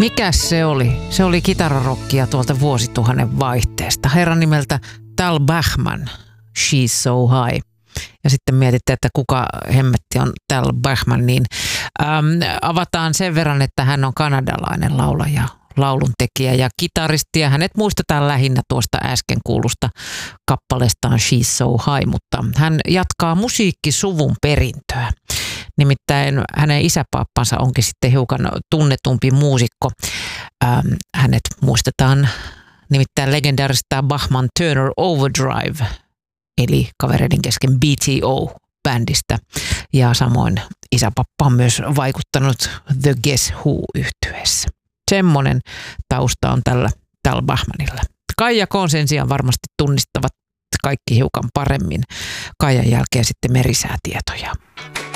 Mikäs se oli? Se oli kitararokkia tuolta vuosituhannen vaihteesta. Herran nimeltä Tal Bachman, She's So High. Ja sitten mietitte, että kuka hemmetti on Tal Bachman, niin avataan sen verran, että hän on kanadalainen laulaja, lauluntekijä ja kitaristi. Ja hänet muistetaan lähinnä tuosta äsken kuulusta kappaleestaan She's So High, mutta hän jatkaa musiikkisuvun perintöä. Nimittäin hänen isäpaappansa onkin sitten hiukan tunnetumpi muusikko. Hänet muistetaan nimittäin legendaarista Bachman Turner Overdrive, eli kavereiden kesken BTO-bändistä. Ja samoin isäpappa on myös vaikuttanut The Guess Who-yhtyeessä. Semmoinen tausta on tällä Tal Bachmanilla. Kaija Koon sen sijaan varmasti tunnistavat kaikki hiukan paremmin. Kaijan jälkeen sitten merisäätietoja.